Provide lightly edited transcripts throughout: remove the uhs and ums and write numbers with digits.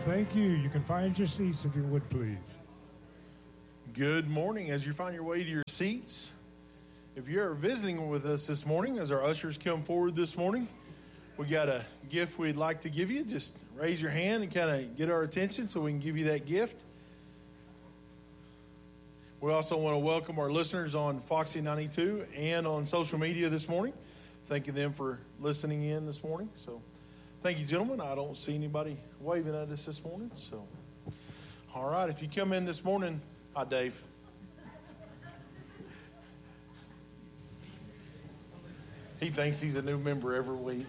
Thank you. You can find your seats if you would, please. Good morning. As you find your way to your seats, if you're visiting with us this morning, as our ushers come forward this morning, we got a gift we'd like to give you. Just raise your hand and kind of get our attention so we can give you that gift. We also want to welcome our listeners on Foxy 92 and on social media this morning. Thanking them for listening in this morning. So thank you, gentlemen. I don't see anybody waving at us this morning. So, all right. If you come in this morning, hi, Dave. He thinks he's a new member every week.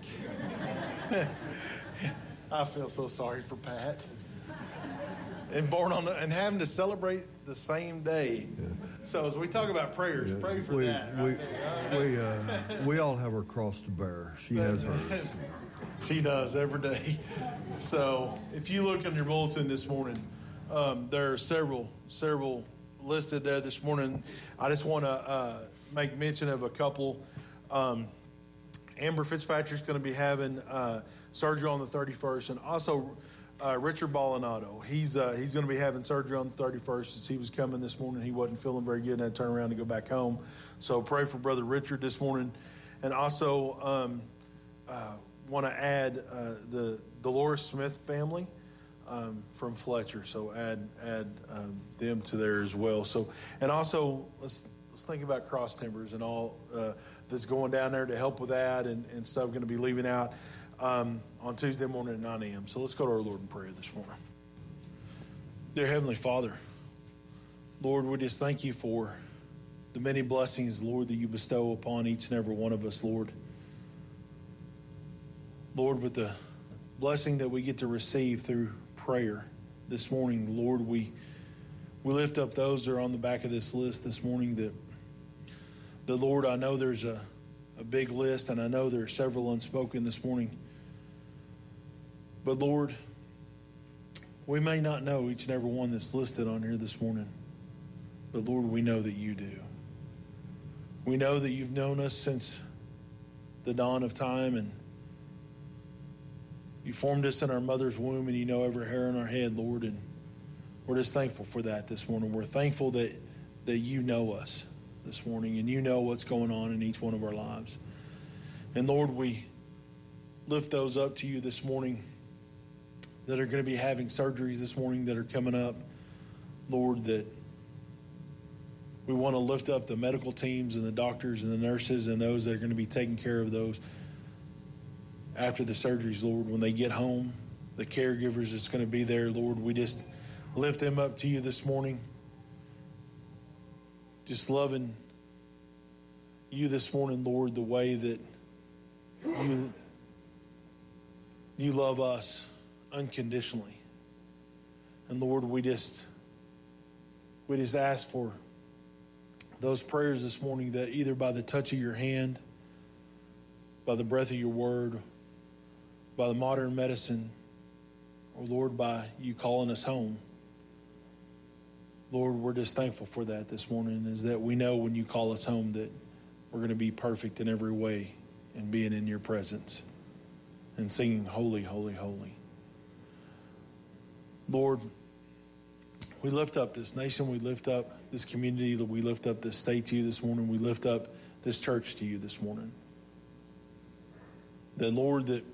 I feel so sorry for Pat. And and having to celebrate the same day. Yeah. So as we talk about prayers, pray for that. We all have our cross to bear. She has hers. She does every day. So if you look in your bulletin this morning, there are several listed there this morning. I just want to make mention of a couple. Amber Fitzpatrick's going to be having surgery on the 31st, and also Richard Ballinato. He's going to be having surgery on the 31st. As he was coming this morning, he wasn't feeling very good and had to turn around to go back home. So pray for Brother Richard this morning. And also want to add the Dolores Smith family from Fletcher. So add them to there as well. So, and also let's think about Cross Timbers and all that's going down there to help with that and stuff going to be leaving out on Tuesday morning at 9 a.m. So let's go to our Lord in prayer this morning. Dear Heavenly Father, Lord, we just thank you for the many blessings, Lord, that you bestow upon each and every one of us, Lord. Lord, with the blessing that we get to receive through prayer this morning, Lord, we lift up those that are on the back of this list this morning that Lord, I know there's a big list, and I know there are several unspoken this morning. But Lord, we may not know each and every one that's listed on here this morning, but Lord, we know that you do. We know that you've known us since the dawn of time, and you formed us in our mother's womb, and you know every hair on our head, Lord, and we're just thankful for that this morning. We're thankful that you know us this morning, and you know what's going on in each one of our lives. And Lord, we lift those up to you this morning that are going to be having surgeries this morning that are coming up. Lord, that we want to lift up the medical teams and the doctors and the nurses and those that are going to be taking care of those after the surgeries, Lord, when they get home, the caregivers that's going to be there, Lord, we just lift them up to you this morning. Just loving you this morning, Lord, the way that you love us unconditionally. And Lord, we just ask for those prayers this morning that either by the touch of your hand, by the breath of your word, by the modern medicine, or Lord, by you calling us home. Lord, we're just thankful for that this morning, is that we know when you call us home that we're going to be perfect in every way and being in your presence and singing holy, holy, holy. Lord, we lift up this nation, we lift up this community, we lift up this state to you this morning, we lift up this church to you this morning. That, Lord, that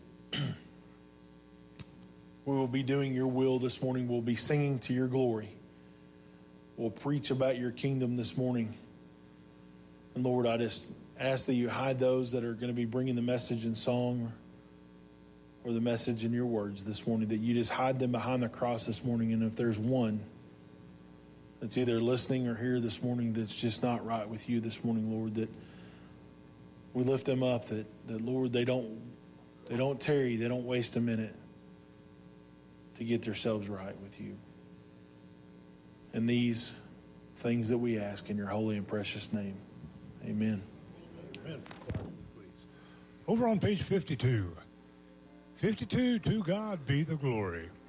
we will be doing your will this morning, we'll be singing to your glory. We'll preach about your kingdom this morning. And Lord, I just ask that you hide those that are going to be bringing the message in song or the message in your words this morning, that you just hide them behind the cross this morning. And if there's one that's either listening or here this morning that's just not right with you this morning, Lord, that we lift them up, that Lord, they don't tarry, they don't waste a minute to get themselves right with you. And these things that we ask in your holy and precious name. Amen. Amen. Over on page 52. 52, to God be the glory.